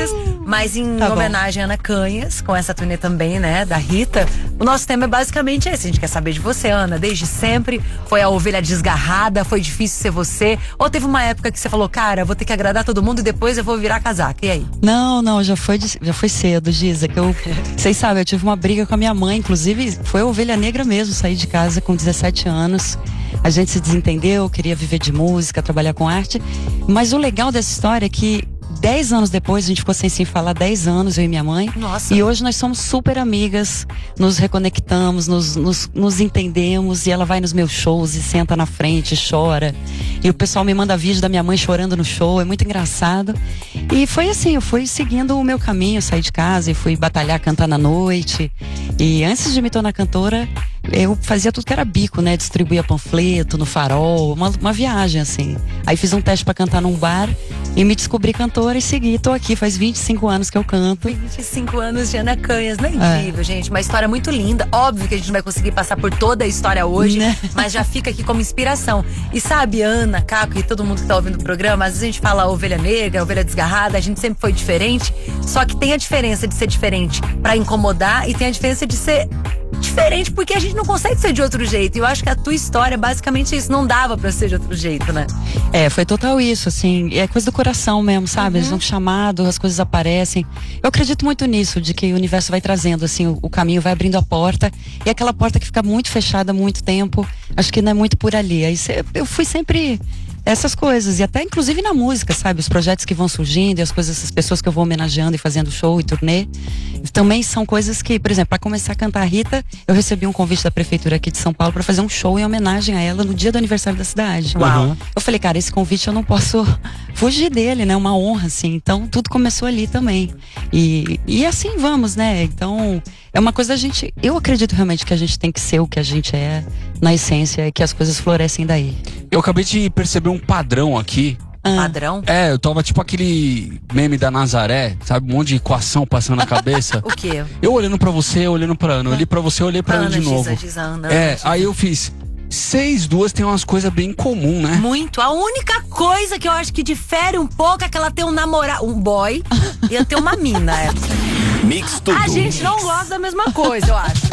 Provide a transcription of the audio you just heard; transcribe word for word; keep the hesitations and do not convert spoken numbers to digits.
músicas, mas em Tá bom. homenagem a Ana Canhas, com essa turnê também, né, da Rita. O nosso tema é basicamente esse. A gente quer saber de você, Ana, desde sempre. Foi a ovelha desgarrada? Foi difícil ser você? Ou teve uma época que você falou, cara, vou ter que agradar todo mundo e depois eu vou virar casaca? E aí? Não, não, já foi, de- já foi cedo, Giza, que eu, vocês sabem, eu tive uma briga com a minha mãe, inclusive foi a ovelha negra mesmo, saí de casa com dezessete anos, a gente se desentendeu, queria viver de música, trabalhar com arte, mas o legal dessa história é que dez anos depois, a gente ficou sem se falar dez anos, eu e minha mãe. Nossa. E hoje nós somos super amigas, nos reconectamos, nos, nos, nos entendemos. E ela vai nos meus shows e senta na frente, chora. E o pessoal me manda vídeo da minha mãe chorando no show, é muito engraçado. E foi assim, eu fui seguindo o meu caminho, saí de casa e fui batalhar, cantar na noite. E antes de me tornar cantora, eu fazia tudo que era bico, né? Distribuía panfleto no Farol, uma, uma viagem assim. Aí fiz um teste pra cantar num bar e me descobri cantora e segui. Tô aqui, faz vinte e cinco anos que eu canto. vinte e cinco anos de Ana Canhas, não é incrível, É. gente? Uma história muito linda. Óbvio que a gente não vai conseguir passar por toda a história hoje, Né? mas já fica aqui como inspiração. E sabe, Ana, Caco e todo mundo que tá ouvindo o programa, às vezes a gente fala ovelha negra, ovelha desgarrada, a gente sempre foi diferente, só que tem a diferença de ser diferente pra incomodar e tem a diferença de ser diferente porque a gente não consegue ser de outro jeito. E eu acho que a tua história, basicamente, isso não dava pra ser de outro jeito, né? É, foi total isso, assim, é coisa do coração mesmo, sabe? Eles são chamados, as coisas aparecem. Eu acredito muito nisso, de que o universo vai trazendo, assim, o, o caminho vai abrindo a porta, e aquela porta que fica muito fechada há muito tempo, acho que não é muito por ali. Aí cê- eu fui sempre essas coisas, e até inclusive na música, sabe? Os projetos que vão surgindo, e as coisas, as pessoas que eu vou homenageando e fazendo show e turnê, também são coisas que, por exemplo, para começar a cantar a Rita, eu recebi um convite da prefeitura aqui de São Paulo para fazer um show em homenagem a ela no dia do aniversário da cidade. Uau. Eu falei, cara, esse convite eu não posso fugir dele, né? Uma honra, assim. Então, tudo começou ali também. E, e assim vamos, né? Então, é uma coisa da gente... Eu acredito realmente que a gente tem que ser o que a gente é na essência e que as coisas florescem daí. Eu acabei de perceber um padrão aqui. Ah, Padrão. É, eu tava tipo aquele meme da Nazaré, sabe? Um monte de equação passando na cabeça. O quê? Eu olhando pra você, olhando pra Ana. Eu olhei pra você, eu olhei pra Ana de Ana, novo. Giza, Giza, Ana, É, Ana, Giza. aí eu fiz. Vocês duas têm umas coisas bem comum, né? Muito. A única coisa que eu acho que difere um pouco é que ela tem um namorado, um boy, e eu tenho uma mina. É. Mix tudo. A gente não gosta da mesma coisa, eu acho.